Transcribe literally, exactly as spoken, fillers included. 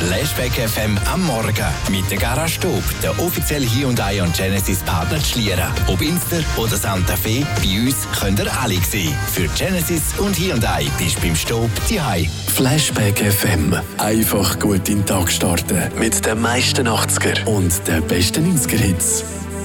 Flashback F M am Morgen mit der Garage Stub, der offizielle Hyundai und Genesis Partner zu Schlieren. Ob Inster oder Santa Fe, bei uns könnt ihr alle sehen. Für Genesis und Hyundai bist du beim Stub daheim. Flashback F M. Einfach gut in den Tag starten. Mit den meisten achtziger und den besten neunziger Hits.